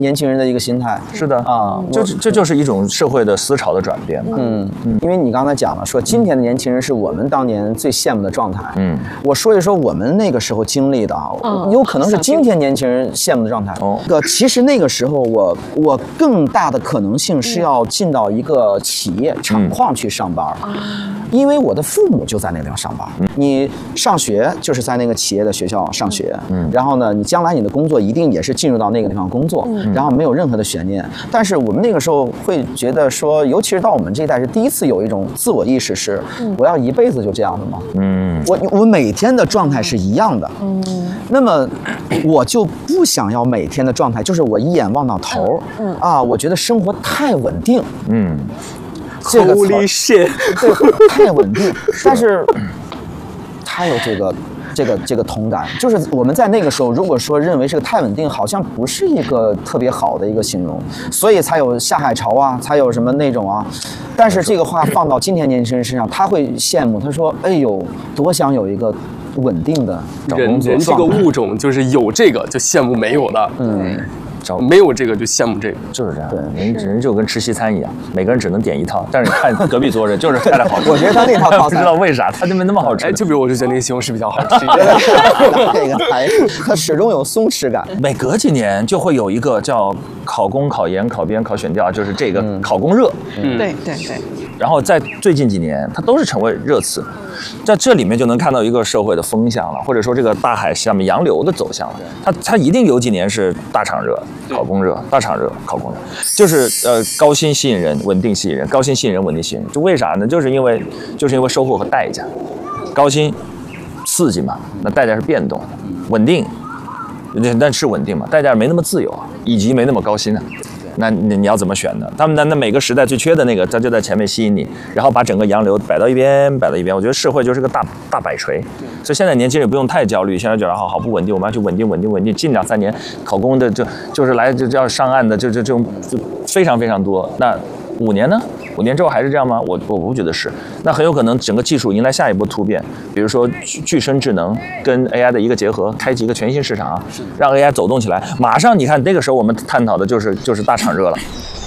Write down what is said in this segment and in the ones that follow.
年轻人的一个心态。 是的啊， 这就是一种社会的思潮的转变嘛。 因为你刚才讲了，说今天的年轻人是我们当年最羡慕的状态。我说一说我们那个时候经历的啊，有可能是今天年轻人羡慕的状态。其实那个时候我更大的可能性是要进到一个企业厂矿去上班，因为我的父母就在那个地方上班。你上学就是在那个企业的学校上学，然后呢，你将来你的工作一定也是进入到那个地方工作，然后没有任何的悬念。但是我们那个时候会觉得说，尤其是到我们这一代是第一次有一种自我意识，是我要一辈子就这样的吗？我每天的状态是一样的，那么我就不想要每天的状态就是我一眼望到头，我觉得生活太稳定，这个 Holy shit， 对，太稳定，但是它有这个同感，就是我们在那个时候，如果说认为这个太稳定，好像不是一个特别好的一个形容，所以才有下海潮啊，才有什么那种啊。但是这个话放到今天年轻人身上，他会羡慕，他说：“哎呦，多想有一个稳定的找工作。” 人这个物种就是有这个就羡慕没有的，没有这个就羡慕这个， 就是这样。对，人就跟吃西餐一样，每个人只能点一套，但是你看隔壁桌人就是太好吃。 我觉得他那套套餐不知道为啥他那边那么好吃。 就比如我就觉得那个西红柿比较好吃一点， 这个它始终有松弛感。 每隔几年就会有一个叫考公、考研、考编、考选调，就是这个考公热。 对。 然后在最近几年，它都是成为热词，在这里面就能看到一个社会的风向了，或者说这个大海下面洋流的走向了。它一定有几年是大厂热、考公热，大厂热、考公热，就是高薪吸引人，稳定吸引人，高薪吸引人，稳定吸引人。就为啥呢？就是因为收获和代价，高薪刺激嘛，那代价是变动，稳定，但是稳定嘛，代价没那么自由，以及没那么高薪啊。那你要怎么选呢？他们那每个时代最缺的那个，他就在前面吸引你，然后把整个洋流摆到一边。我觉得社会就是个大摆锤，所以现在年轻人也不用太焦虑。现在觉得好不稳定，我们要去稳定，近2-3年考公的就是来就要上岸的，这种就非常非常多。那5年呢？5年之后还是这样吗？我不觉得是。那很有可能整个技术迎来下一波突变，比如说具身智能跟 AI 的一个结合，开启一个全新市场啊，让 AI 走动起来。马上你看那个时候我们探讨的就是大厂热了。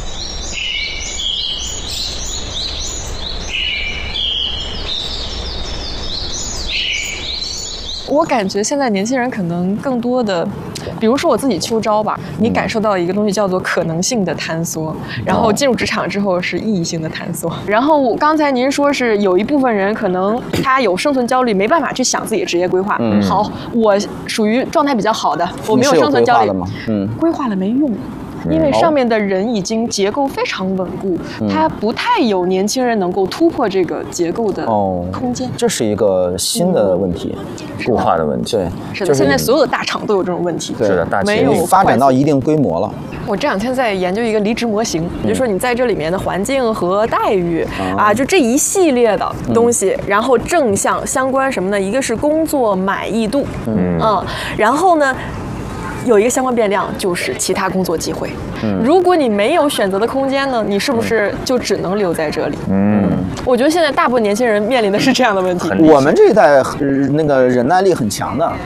我感觉现在年轻人可能更多的，比如说我自己秋招吧，你感受到一个东西叫做可能性的探索，然后进入职场之后是意义性的探索。然后刚才您说是有一部分人可能他有生存焦虑，没办法去想自己的职业规划。好，我属于状态比较好的，我没有生存焦虑，规划了没用。因为上面的人已经结构非常稳固，它不太有年轻人能够突破这个结构的空间。 这是一个新的问题， 固化的问题。 对， 是的，现在所有的大厂都有这种问题。 是的，大企业发展到一定规模了。 我这2天在研究一个离职模型，就说你在这里面的环境和待遇就这一系列的东西，然后正向相关什么呢？一个是工作满意度，然后呢，有一个相关变量就是其他工作机会。如果你没有选择的空间呢，你是不是就只能留在这里？我觉得现在大部分年轻人面临的是这样的问题。 我们这一代那个忍耐力很强的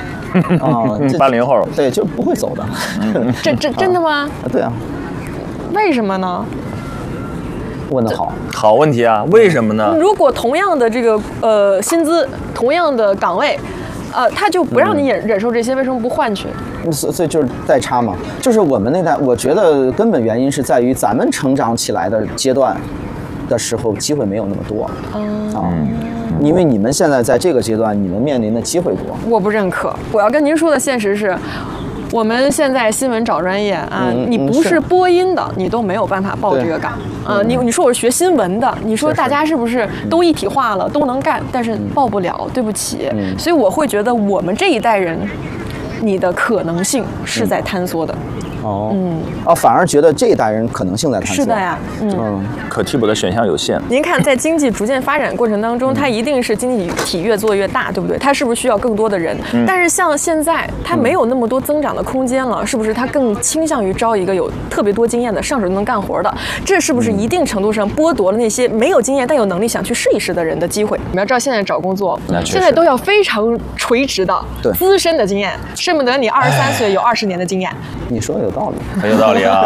，80后， 对，就不会走的。 真的吗？ 对啊。 为什么呢？ 问得好， 好问题啊！为什么呢？ 如果同样的这个薪资，同样的岗位。他就不让你忍受这些，为什么不换去？ 所以就是代差嘛。就是我们那代，我觉得根本原因是在于咱们成长起来的阶段的时候，机会没有那么多因为你们现在在这个阶段，你们面临的机会多。我不认可，我要跟您说的现实是。我们现在新闻找专业你不是播音的，你都没有办法报这个岗你说我是学新闻的，你说大家是不是都一体化了，都能干，但是报不了，对不起。所以我会觉得我们这一代人，你的可能性是在坍缩的。 反而觉得这一代人可能性在探索。 是的呀， 可替补的选项有限。 您看，在经济逐渐发展过程当中，它一定是经济体越做越大，对不对？它是不是需要更多的人？但是像现在，它没有那么多增长的空间了，是不是？它更倾向于招一个有特别多经验的、上手就能干活的？这是不是一定程度上剥夺了那些没有经验但有能力想去试一试的人的机会？你们要知道，现在找工作，现在都要非常垂直的、资深的经验，恨不得你23岁有20年的经验。 你说的有道理， 很有道理啊。